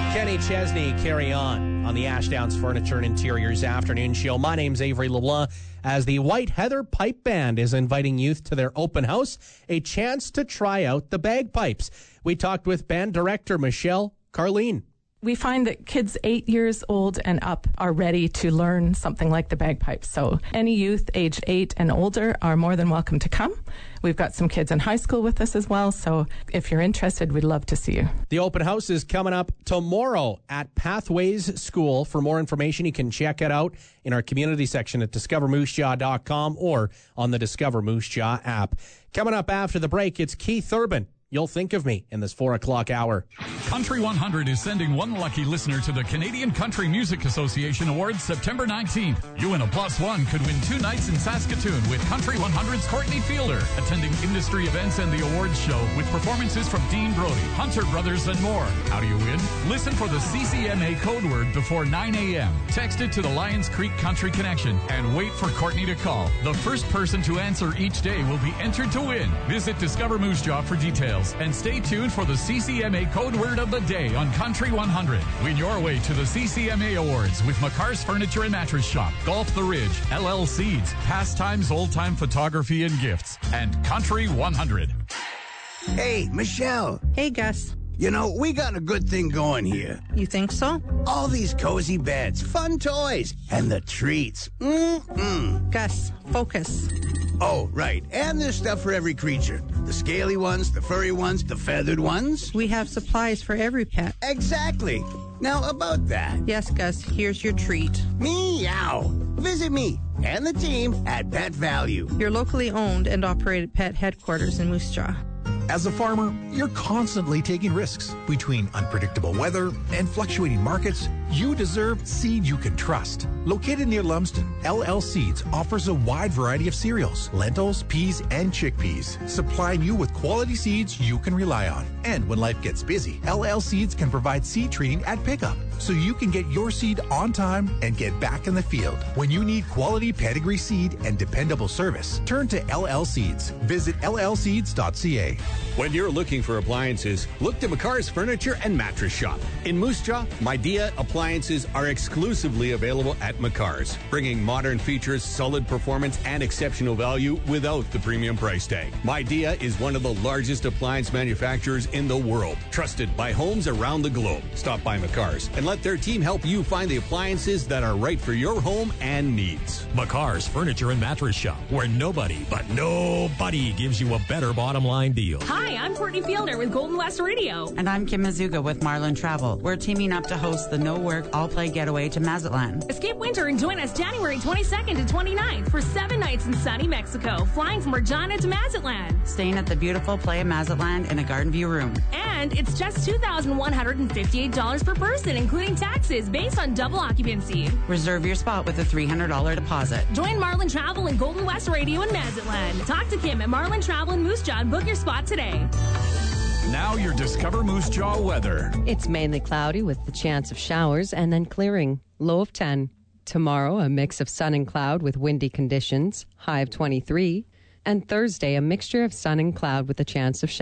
Kenny Chesney, Carry On the Ashdowns Furniture and Interiors Afternoon Show. My name's Avery LeBlanc, as the White Heather Pipe Band is inviting youth to their open house, a chance to try out the bagpipes. We talked with band director Michelle Carleen. We find that kids 8 years old and up are ready to learn something like the bagpipes. So any youth aged 8 and older are more than welcome to come. We've got some kids in high school with us as well. So if you're interested, we'd love to see you. The open house is coming up tomorrow at Pathways School. For more information, you can check it out in our community section at discovermoosejaw.com or on the Discover Moose Jaw app. Coming up after the break, it's Keith Urban. You'll think of me in this 4 o'clock hour. Country 100 is sending one lucky listener to the Canadian Country Music Association Awards September 19th. You and a +1 could win 2 nights in Saskatoon with Country 100's Courtney Fielder, attending industry events and the awards show with performances from Dean Brody, Hunter Brothers, and more. How do you win? Listen for the CCMA code word before 9 a.m. Text it to the Lions Creek Country Connection and wait for Courtney to call. The first person to answer each day will be entered to win. Visit Discover Moose Jaw for details. And stay tuned for the CCMA code word of the day on Country 100. Win your way to the CCMA Awards with McCar's Furniture and Mattress Shop, Golf the Ridge, LL Seeds, Pastimes, Old Time Photography and Gifts, and Country 100. Hey, Michelle. Hey, Gus. You know, we got a good thing going here. You think so? All these cozy beds, fun toys, and the treats. Gus, focus. Oh, right. And there's stuff for every creature. The scaly ones, the furry ones, the feathered ones. We have supplies for every pet. Exactly. Now, about that. Yes, Gus, here's your treat. Meow. Visit me and the team at Pet Value. Your locally owned and operated pet headquarters in Moose Jaw. As a farmer, you're constantly taking risks. Between unpredictable weather and fluctuating markets, you deserve seed you can trust. Located near Lumsden, LL Seeds offers a wide variety of cereals, lentils, peas, and chickpeas, supplying you with quality seeds you can rely on. And when life gets busy, LL Seeds can provide seed treating at pickup, so you can get your seed on time and get back in the field. When you need quality pedigree seed and dependable service, turn to LL Seeds. Visit llseeds.ca. When you're looking for appliances, look to McCar's Furniture and Mattress Shop. In Moose Jaw, Midea appliances are exclusively available at McCar's, bringing modern features, solid performance, and exceptional value without the premium price tag. Midea is one of the largest appliance manufacturers in the world, trusted by homes around the globe. Stop by McCar's and let their team help you find the appliances that are right for your home and needs. McCar's Furniture and Mattress Shop, where nobody gives you a better bottom line deal. Hi, I'm Courtney Fielder with Golden West Radio. And I'm Kim Mazuga with Marlin Travel. We're teaming up to host the No Work, All Play Getaway to Mazatlan. Escape winter and join us January 22nd to 29th for 7 nights in sunny Mexico, flying from Regina to Mazatlan. Staying at the beautiful Playa Mazatlan in a garden view room. And it's just $2,158 per person, including taxes, based on double occupancy. Reserve your spot with a $300 deposit. Join Marlin Travel and Golden West Radio in Mazatlan. Talk to Kim at Marlin Travel in Moose Jaw and book your spot today. Now your Discover Moose Jaw weather. It's mainly cloudy with the chance of showers and then clearing. Low of 10. Tomorrow, a mix of sun and cloud with windy conditions. High of 23. And Thursday, a mixture of sun and cloud with a chance of showers.